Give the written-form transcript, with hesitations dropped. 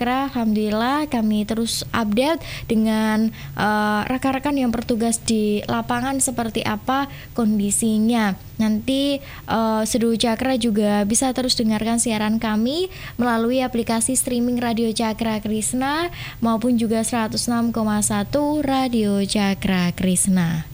Cakra, alhamdulillah kami terus update dengan rekan-rekan yang bertugas di lapangan seperti apa kondisinya. Nanti Seduh Cakra juga bisa terus dengarkan siaran kami melalui aplikasi streaming Radio Cakra Krisna maupun juga 106,1 Radio Cakra Krisna.